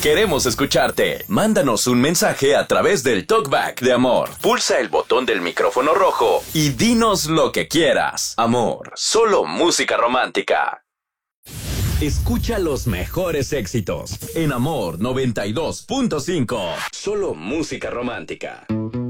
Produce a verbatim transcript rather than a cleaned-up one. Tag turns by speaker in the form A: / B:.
A: Queremos escucharte. Mándanos un mensaje a través del Talkback de Amor. Pulsa el botón del micrófono rojo y dinos lo que quieras. Amor, solo música romántica. Escucha los mejores éxitos en Amor noventa y dos punto cinco. Solo música romántica.